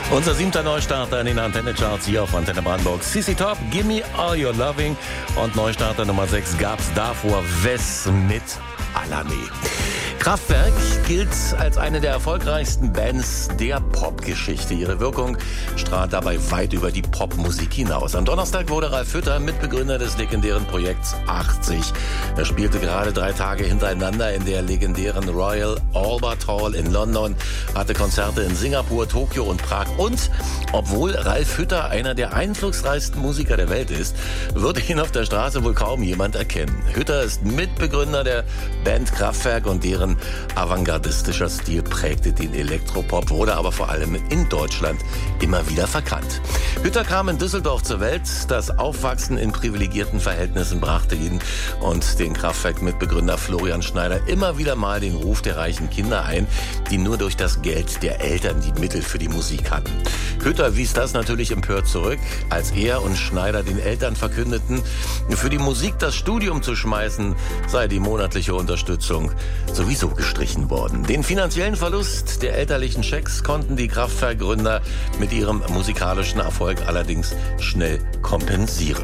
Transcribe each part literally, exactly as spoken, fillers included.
Unser siebter Neustarter in den Antenne-Charts hier auf Antenne Brandenburg. C C Top, Gimme All Your Loving. Und Neustarter Nummer sechs gab's davor Wes mit Alame. Kraftwerk gilt als eine der erfolgreichsten Bands der Popgeschichte. Ihre Wirkung strahlt dabei weit über die Popmusik hinaus. Am Donnerstag wurde Ralf Hütter Mitbegründer des legendären Projekts achtzig. Er spielte gerade drei Tage hintereinander in der legendären Royal Albert Hall in London, hatte Konzerte in Singapur, Tokio und Prag. Und obwohl Ralf Hütter einer der einflussreichsten Musiker der Welt ist, würde ihn auf der Straße wohl kaum jemand erkennen. Hütter ist Mitbegründer der Band Kraftwerk und deren avantgardistischer Stil prägte den Elektropop, wurde aber vor allem in Deutschland immer wieder verkannt. Hütter kam in Düsseldorf zur Welt. Das Aufwachsen in privilegierten Verhältnissen brachte ihn und den Kraftwerk-Mitbegründer Florian Schneider immer wieder mal den Ruf der reichen Kinder ein, die nur durch das Geld der Eltern die Mittel für die Musik hatten. Hütter wies das natürlich empört zurück, als er und Schneider den Eltern verkündeten, für die Musik das Studium zu schmeißen, sei die monatliche Unterstützung sowieso gestrichen worden. Den finanziellen Verlust der elterlichen Schecks konnten die Kraftwerk-Gründer mit ihrem musikalischen Erfolg allerdings schnell kompensieren.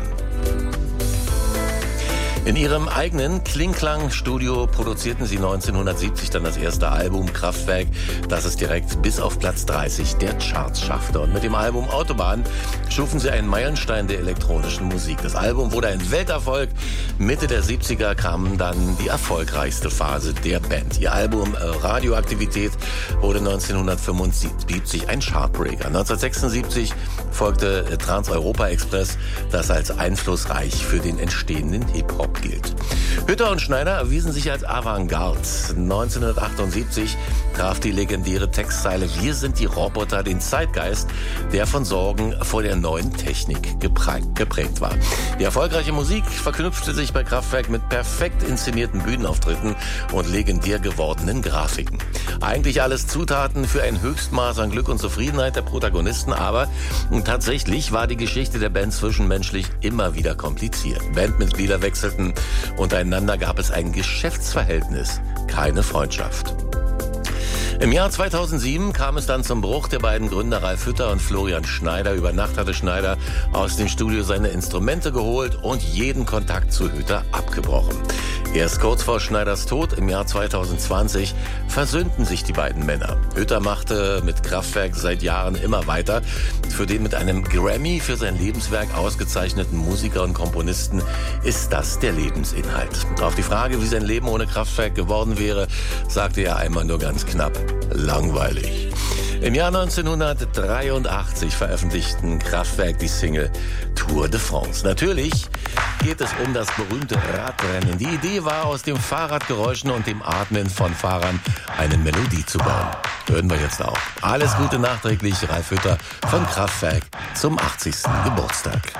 In ihrem eigenen Klingklang-Studio produzierten sie neunzehnhundertsiebzig dann das erste Album Kraftwerk, das es direkt bis auf Platz dreißig der Charts schaffte. Und mit dem Album Autobahn schufen sie einen Meilenstein der elektronischen Musik. Das Album wurde ein Welterfolg. Mitte der siebziger kam dann die erfolgreichste Phase der Band. Ihr Album äh, Radioaktivität wurde neunzehnhundertfünfundsiebzig ein Chartbreaker. neunzehnhundertsechsundsiebzig folgte äh, Trans-Europa Express, das als einflussreich für den entstehenden Hip-Hop gilt. Hütter und Schneider erwiesen sich als Avantgarde. neunzehnhundertachtundsiebzig traf die legendäre Textzeile „Wir sind die Roboter" den Zeitgeist, der von Sorgen vor der neuen Technik geprägt war. Die erfolgreiche Musik verknüpfte sich bei Kraftwerk mit perfekt inszenierten Bühnenauftritten und legendär gewordenen Grafiken. Eigentlich alles Zutaten für ein Höchstmaß an Glück und Zufriedenheit der Protagonisten, aber tatsächlich war die Geschichte der Band zwischenmenschlich immer wieder kompliziert. Bandmitglieder wechselten, untereinander gab es ein Geschäftsverhältnis, keine Freundschaft. Im Jahr zweitausendsieben kam es dann zum Bruch der beiden Gründer Ralf Hütter und Florian Schneider. Über Nacht hatte Schneider aus dem Studio seine Instrumente geholt und jeden Kontakt zu Hütter abgebrochen. Erst kurz vor Schneiders Tod im Jahr zweitausendzwanzig versöhnten sich die beiden Männer. Hütter machte mit Kraftwerk seit Jahren immer weiter. Für den mit einem Grammy für sein Lebenswerk ausgezeichneten Musiker und Komponisten ist das der Lebensinhalt. Auf die Frage, wie sein Leben ohne Kraftwerk geworden wäre, sagte er einmal nur ganz knapp: langweilig. Im Jahr neunzehnhundertdreiundachtzig veröffentlichten Kraftwerk die Single Tour de France. Natürlich geht es um das berühmte Radrennen. Die Idee war, aus dem Fahrradgeräuschen und dem Atmen von Fahrern eine Melodie zu bauen. Hören wir jetzt auch. Alles Gute nachträglich, Ralf Hütter von Kraftwerk zum achtzigsten Geburtstag.